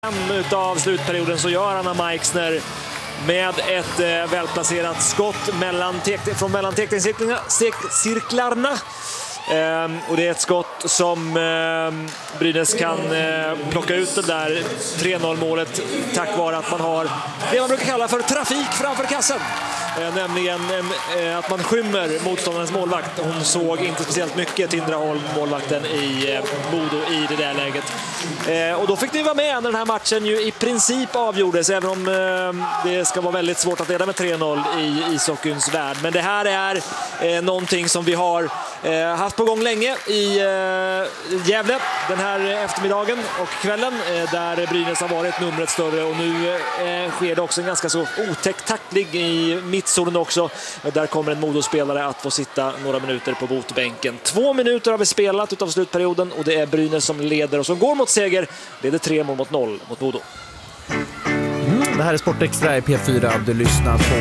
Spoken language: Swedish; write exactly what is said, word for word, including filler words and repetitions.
Utav slutperioden så gör Anna Meixner med ett eh, välplacerat skott mellan tek- från mellan teckningscirklarna. Ehm, och det är ett skott som eh, Brynäs kan eh, plocka ut det där tre noll målet tack vare att man har det man brukar kalla för trafik framför kassen. Eh, nämligen eh, att man skymmer motståndarens målvakt. Hon såg inte speciellt mycket, Tindra Holm, målvakten i eh, Modo i det där läget. Eh, och då fick ni vara med när den här matchen ju i princip avgjordes, även om eh, det ska vara väldigt svårt att leda med tre noll i ishockeyns värld. Men det här är eh, någonting som vi har eh, haft på gång länge i eh, Gävle den här eftermiddagen och kvällen eh, där Brynäs har varit numret större, och nu eh, sker det också en ganska så otäck tackling i mittzonen också. Där kommer en Modo-spelare att få sitta några minuter på botbänken. Två minuter har vi spelat utav slutperioden och det är Brynäs som leder och som går mot seger. Leder tre mål mot noll mot Modo. Mm, det här är Sportextra i P fyra. Du lyssnar på